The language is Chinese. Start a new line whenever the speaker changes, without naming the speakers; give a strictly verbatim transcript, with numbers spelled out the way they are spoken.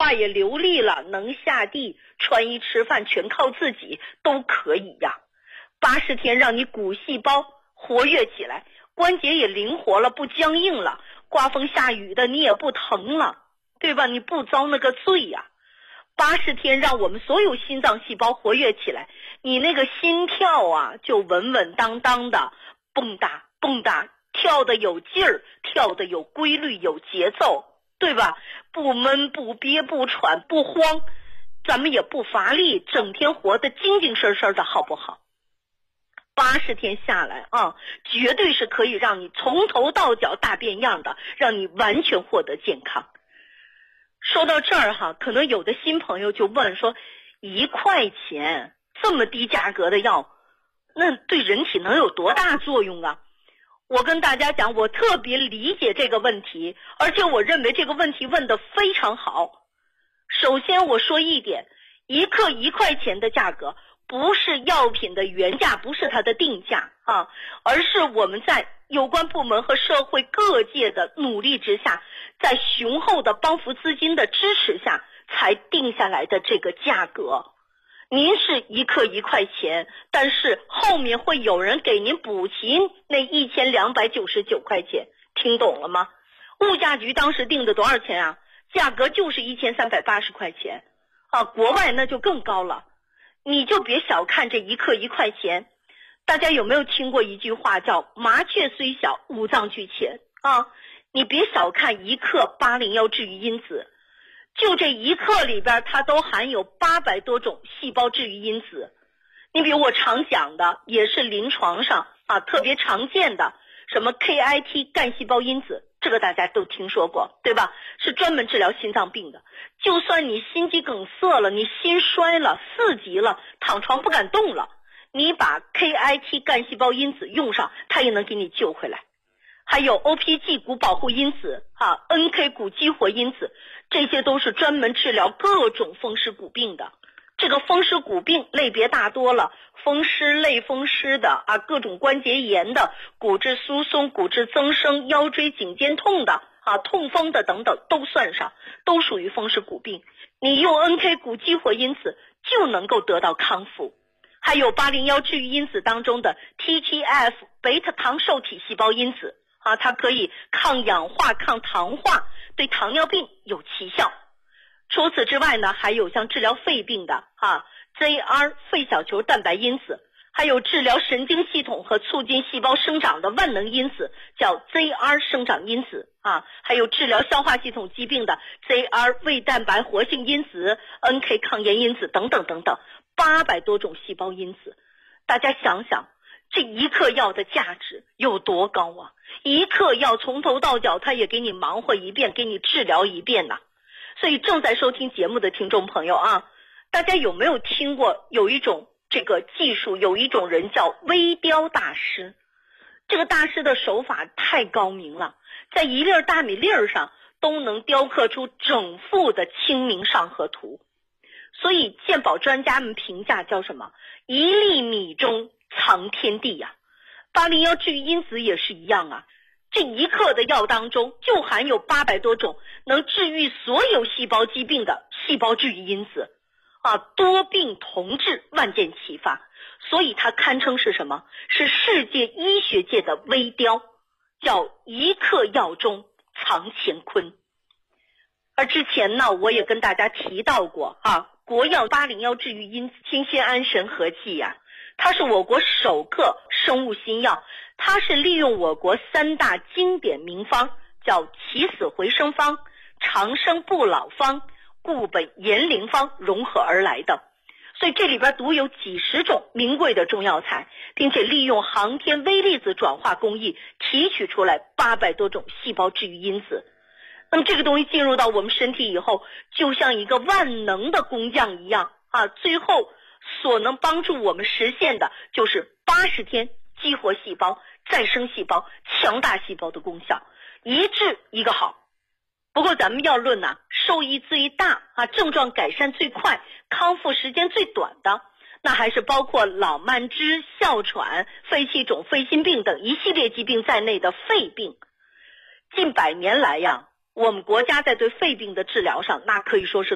话也流利了，能下地，穿衣吃饭全靠自己，都可以呀。八十天让你骨细胞活跃起来，关节也灵活了，不僵硬了，刮风下雨的你也不疼了，对吧？你不遭那个罪呀。八十天让我们所有心脏细胞活跃起来，你那个心跳啊就稳稳当当的蹦跶蹦跶，跳得有劲儿，跳得有规律有节奏，对吧？不闷不憋不喘不慌，咱们也不乏力，整天活得精精神神的，好不好？八十天下来啊，绝对是可以让你从头到脚大变样的，让你完全获得健康。说到这儿哈，可能有的新朋友就问说，一块钱这么低价格的药，那对人体能有多大作用啊？我跟大家讲，我特别理解这个问题，而且我认为这个问题问得非常好。首先我说一点，一克一块钱的价格不是药品的原价，不是它的定价啊，而是我们在有关部门和社会各界的努力之下，在雄厚的帮扶资金的支持下才定下来的这个价格。您是一克一块钱，但是后面会有人给您补齐那一千两百九十九块钱，听懂了吗？物价局当时定的多少钱啊？价格就是一千三百八十块钱啊，国外那就更高了。你就别小看这一克一块钱。大家有没有听过一句话叫麻雀虽小五脏俱全啊？你别小看一克八零幺治愈因子，就这一克里边它都含有八百多种细胞治愈因子。你比如我常讲的，也是临床上啊特别常见的什么 K I T 干细胞因子，这个大家都听说过，对吧？是专门治疗心脏病的。就算你心肌梗塞了，你心衰了，四级了，躺床不敢动了，你把 K I T 干细胞因子用上，它也能给你救回来。还有 O P G 骨保护因子啊 N K 骨激活因子，这些都是专门治疗各种风湿骨病的。这个风湿骨病类别大多了，风湿类风湿的啊，各种关节炎的，骨质疏松、骨质增生、腰椎颈肩痛的啊，痛风的等等都算上，都属于风湿骨病。你用 N K 骨激活因子就能够得到康复。还有八零幺治愈因子当中的 T G F 贝塔糖受体细胞因子啊，它可以抗氧化、抗糖化，对糖尿病有奇效。除此之外呢，还有像治疗肺病的啊 Z R 肺小球蛋白因子，还有治疗神经系统和促进细胞生长的万能因子叫 Z R 生长因子啊，还有治疗消化系统疾病的 Z R 胃蛋白活性因子、N K 抗炎因子等等等等，八百多种细胞因子。大家想想，这一克药的价值有多高啊？一克药从头到脚它也给你忙活一遍，给你治疗一遍呐、啊。所以正在收听节目的听众朋友啊，大家有没有听过有一种这个技术，有一种人叫微雕大师。这个大师的手法太高明了，在一粒大米粒儿上都能雕刻出整幅的清明上河图。所以健保专家们评价叫什么？一粒米中藏天地呀、啊。八零幺治愈因子也是一样啊，这一克的药当中就含有八百多种能治愈所有细胞疾病的细胞治愈因子啊，多病同治，万箭齐发。所以它堪称是什么？是世界医学界的微雕，叫一克药中藏乾坤。而之前呢，我也跟大家提到过啊，国药八零幺治愈因子清酰胺神合剂呀、啊，它是我国首个生物新药，它是利用我国三大经典名方，叫起死回生方、长生不老方、固本延龄方融合而来的。所以这里边独有几十种名贵的中药材，并且利用航天微粒子转化工艺提取出来八百多种细胞治愈因子。那么这个东西进入到我们身体以后，就像一个万能的工匠一样啊，最后所能帮助我们实现的就是八十天激活细胞、再生细胞、强大细胞的功效，一治一个好。不过咱们要论呢、啊，受益最大啊，症状改善最快、康复时间最短的，那还是包括老慢支、哮喘、肺气肿、肺心病等一系列疾病在内的肺病。近百年来呀，我们国家在对肺病的治疗上，那可以说是